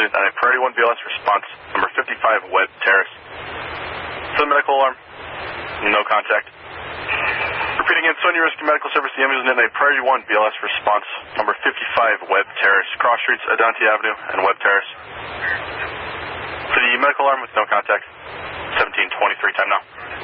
unit on a priority 1 BLS response, number 55 Webb Terrace. For the medical alarm, no contact. Repeating again, Sonia Rescue Medical Service, the ambulance unit on a priority 1 BLS response, number 55 Webb Terrace, cross streets, Adante Avenue and Webb Terrace. For the medical alarm with no contact, 17:23, time now.